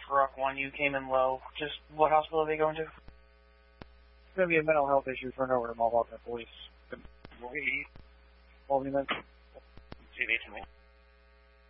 for Rock 1. You came in low. Just what hospital are they going to? It's going to be a mental health issue for an over to Milwaukee police. Wait. Well, you meant... See, they can